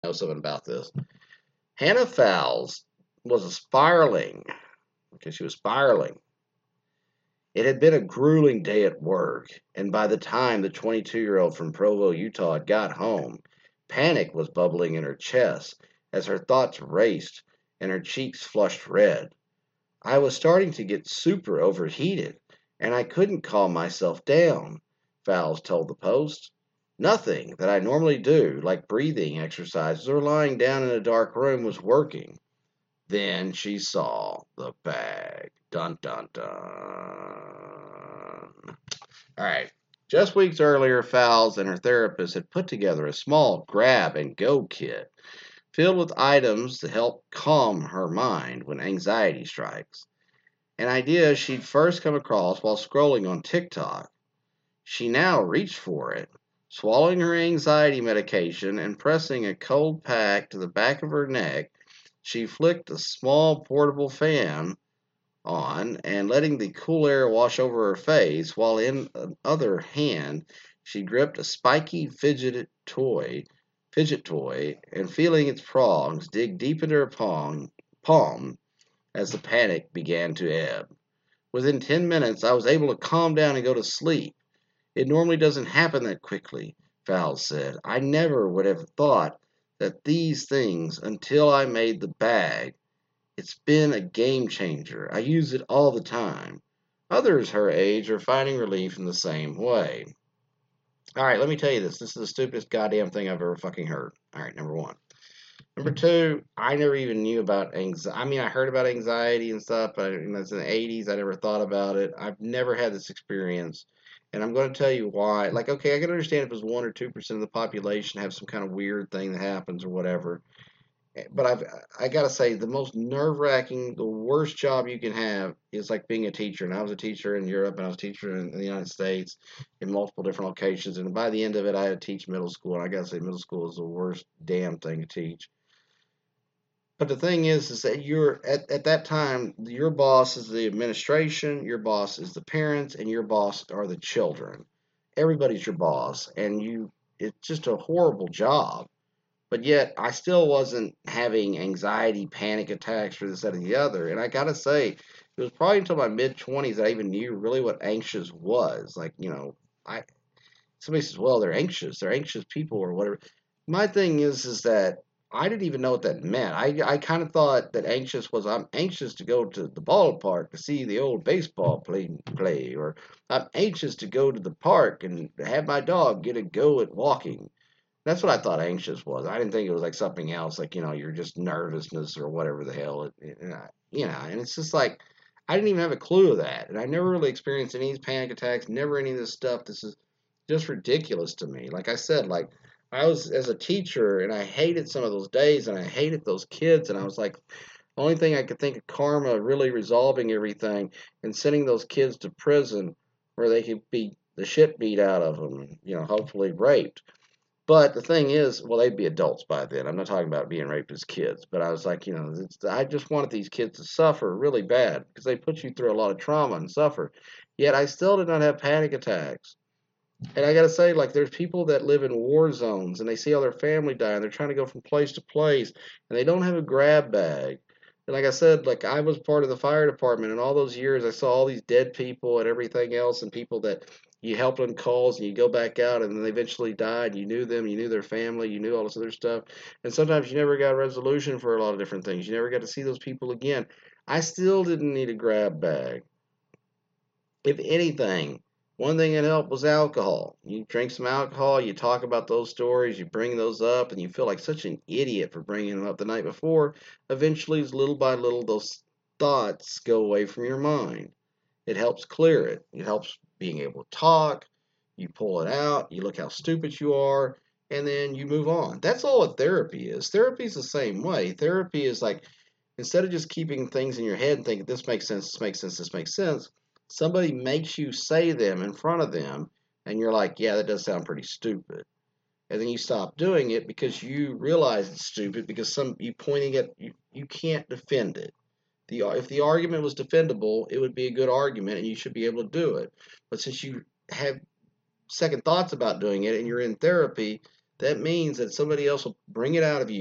Know something about this. Hannah Fowles was spiraling because she was spiraling. It had been a grueling day at work, and by the time the 22-year-old from Provo, Utah had got home, panic was bubbling in her chest as her thoughts raced and her cheeks flushed red. I was starting to get super overheated, and I couldn't calm myself down, Fowles told the Post. Nothing that I normally do, like breathing exercises or lying down in a dark room, was working. Then she saw the bag. Dun dun dun. All right. Just weeks earlier, Fowles and her therapist had put together a small grab and go kit filled with items to help calm her mind when anxiety strikes. An idea she'd first come across while scrolling on TikTok. She now reached for it, swallowing her anxiety medication and pressing a cold pack to the back of her neck. She flicked a small portable fan on and letting the cool air wash over her face, while in the other hand she gripped a spiky fidget toy, and feeling its prongs dig deep into her palm as the panic began to ebb. Within 10 minutes, I was able to calm down and go to sleep. It normally doesn't happen that quickly, Fowles said. I never would have thought that these things until I made the bag. It's been a game changer. I use it all the time. Others her age are finding relief in the same way. All right, let me tell you this. This is the stupidest goddamn thing I've ever fucking heard. All right, number one. Number two, I never even knew about anxiety. I mean, I heard about anxiety and stuff, but it's in the 80s. I never thought about it. I've never had this experience. And I'm going to tell you why. Like, okay, I can understand if it's 1 or 2% of the population have some kind of weird thing that happens or whatever. But I got to say, the most nerve wracking, the worst job you can have is like being a teacher. And I was a teacher in Europe and I was a teacher in the United States in multiple different locations. And by the end of it, I had to teach middle school. And I got to say, middle school is the worst damn thing to teach. But the thing is that you're at that time, your boss is the administration, your boss is the parents, and your boss are the children. Everybody's your boss, and it's just a horrible job. But yet, I still wasn't having anxiety, panic attacks, or this, that, and the other. And I gotta say, it was probably until my mid 20s that I even knew really what anxious was. Like, I somebody says, "Well, they're anxious people or whatever." My thing is that I didn't even know what that meant. I kind of thought that anxious was I'm anxious to go to the ballpark to see the old baseball play, or I'm anxious to go to the park and have my dog get a go at walking. That's what I thought anxious was. I didn't think it was like something else, like you're just nervousness or whatever the hell. And it's just like I didn't even have a clue of that, and I never really experienced any of these panic attacks. Never any of this stuff. This is just ridiculous to me. Like I said, like I was as a teacher, and I hated some of those days, and I hated those kids, and I was like, the only thing I could think of karma really resolving everything and sending those kids to prison where they could be the shit beat out of them, hopefully raped. But the thing is, well, they'd be adults by then. I'm not talking about being raped as kids, but I was like, I just wanted these kids to suffer really bad because they put you through a lot of trauma and suffer. Yet I still did not have panic attacks. And I gotta say, like, there's people that live in war zones and they see all their family die and they're trying to go from place to place and they don't have a grab bag. And like I said, like I was part of the fire department and all those years I saw all these dead people and everything else and people that you helped on calls and you go back out and then they eventually died. You knew them, you knew their family, you knew all this other stuff. And sometimes you never got a resolution for a lot of different things. You never got to see those people again. I still didn't need a grab bag. If anything, one thing that helped was alcohol. You drink some alcohol, you talk about those stories, you bring those up, and you feel like such an idiot for bringing them up the night before. Eventually, little by little, those thoughts go away from your mind. It helps clear it. It helps being able to talk. You pull it out, you look how stupid you are, and then you move on. That's all what therapy is. Therapy is the same way. Therapy is like instead of just keeping things in your head and thinking this makes sense, this makes sense, this makes sense, somebody makes you say them in front of them, and you're like, yeah, that does sound pretty stupid. And then you stop doing it because you realize it's stupid because you pointing at you can't defend it. If the argument was defendable, it would be a good argument and you should be able to do it. But since you have second thoughts about doing it and you're in therapy, that means that somebody else will bring it out of you.